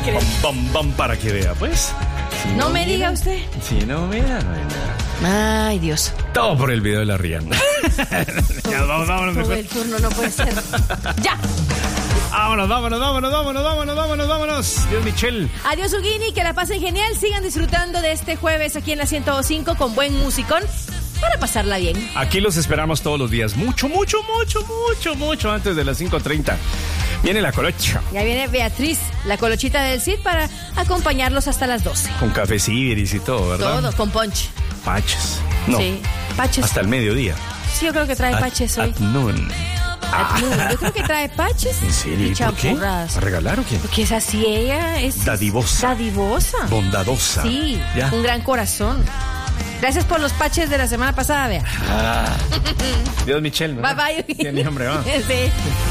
cree? Bam, para que vea, pues. Si no me diga usted. Si no mira, no hay nada. Ay, Dios. Todo por el video de la Rihanna. Ya, vámonos Todo mejor. el turno no puede ser. ¡Ya! Vámonos. Dios, Michelle. Adiós, Uguini, que la pasen genial. Sigan disfrutando de este jueves aquí en la 105 con buen musicón para pasarla bien. Aquí los esperamos todos los días. Mucho antes de las 5:30. Viene la colocha. Ya viene Beatriz, la colochita del Cid, para acompañarlos hasta las 12. Con café ciberis y todo, ¿verdad? Todo, con punch. Paches. No. Sí, paches. Hasta el mediodía. Sí, yo creo que trae paches hoy. At noon. Yo creo que trae paches. ¿En serio? Y ¿Por qué? champurradas. ¿A regalar o qué? Porque es así, ella es Dadivosa. Bondadosa. Sí, ¿Ya? un gran corazón. Gracias por los paches de la semana pasada, vea. Dios, Michelle. ¿no? Bye. Tiene hambre, va. Sí.